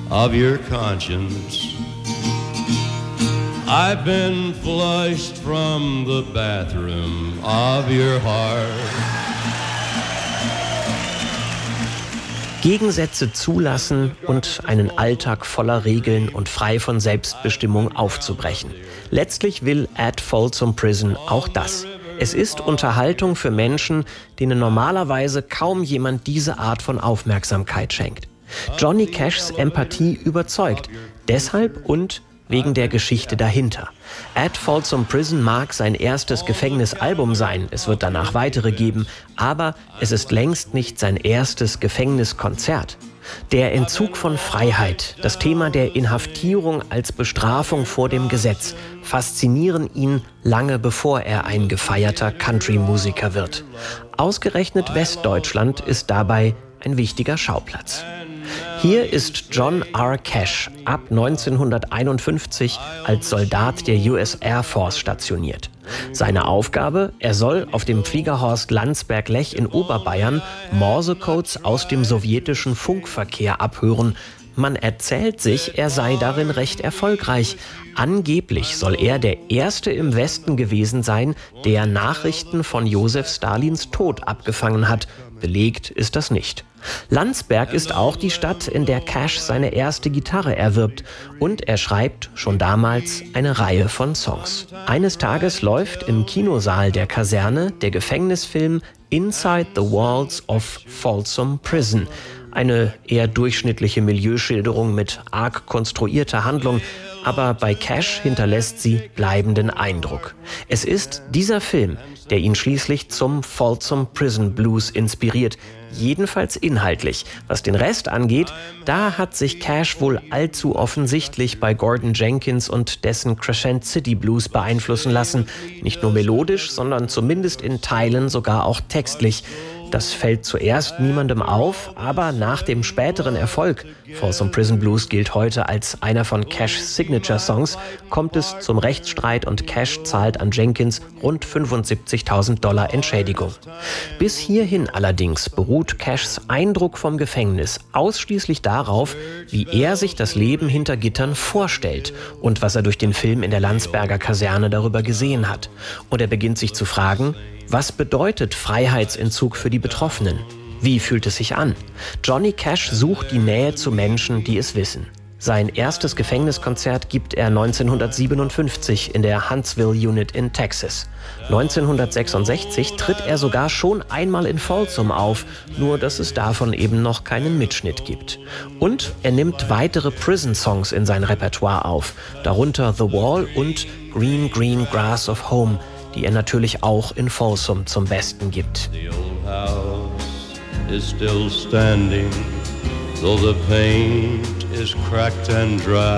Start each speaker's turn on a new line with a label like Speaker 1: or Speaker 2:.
Speaker 1: of your conscience. I've been flushed from the bathroom of your heart.
Speaker 2: Gegensätze zulassen und einen Alltag voller Regeln und frei von Selbstbestimmung aufzubrechen. Letztlich will At Folsom Prison auch das. Es ist Unterhaltung für Menschen, denen normalerweise kaum jemand diese Art von Aufmerksamkeit schenkt. Johnny Cashs Empathie überzeugt, deshalb und wegen der Geschichte dahinter. At Folsom Prison mag sein erstes Gefängnisalbum sein, es wird danach weitere geben, aber es ist längst nicht sein erstes Gefängniskonzert. Der Entzug von Freiheit, das Thema der Inhaftierung als Bestrafung vor dem Gesetz, faszinieren ihn lange bevor er ein gefeierter Country-Musiker wird. Ausgerechnet Westdeutschland ist dabei ein wichtiger Schauplatz. Hier ist John R. Cash ab 1951 als Soldat der US Air Force stationiert. Seine Aufgabe, er soll auf dem Fliegerhorst Landsberg-Lech in Oberbayern Morsecodes aus dem sowjetischen Funkverkehr abhören. Man erzählt sich, er sei darin recht erfolgreich. Angeblich soll er der Erste im Westen gewesen sein, der Nachrichten von Josef Stalins Tod abgefangen hat. Belegt ist das nicht. Landsberg ist auch die Stadt, in der Cash seine erste Gitarre erwirbt. Und er schreibt schon damals eine Reihe von Songs. Eines Tages läuft im Kinosaal der Kaserne der Gefängnisfilm Inside the Walls of Folsom Prison. Eine eher durchschnittliche Milieuschilderung mit arg konstruierter Handlung, aber bei Cash hinterlässt sie bleibenden Eindruck. Es ist dieser Film, der ihn schließlich zum Folsom Prison Blues inspiriert, jedenfalls inhaltlich. Was den Rest angeht, da hat sich Cash wohl allzu offensichtlich bei Gordon Jenkins und dessen Crescent City Blues beeinflussen lassen. Nicht nur melodisch, sondern zumindest in Teilen sogar auch textlich. Das fällt zuerst niemandem auf, aber nach dem späteren Erfolg, Folsom Prison Blues gilt heute als einer von Cashs Signature-Songs, kommt es zum Rechtsstreit und Cash zahlt an Jenkins rund $75.000 Entschädigung. Bis hierhin allerdings beruht Cashs Eindruck vom Gefängnis ausschließlich darauf, wie er sich das Leben hinter Gittern vorstellt und was er durch den Film in der Landsberger Kaserne darüber gesehen hat. Und er beginnt sich zu fragen, was bedeutet Freiheitsentzug für die Betroffenen? Wie fühlt es sich an? Johnny Cash sucht die Nähe zu Menschen, die es wissen. Sein erstes Gefängniskonzert gibt er 1957 in der Huntsville Unit in Texas. 1966 tritt er sogar schon einmal in Folsom auf, nur dass es davon eben noch keinen Mitschnitt gibt. Und er nimmt weitere Prison-Songs in sein Repertoire auf, darunter The Wall und Green Green Grass of Home, die er natürlich auch in Folsom zum Besten gibt.
Speaker 1: The old house is still standing, though the paint is cracked and dry.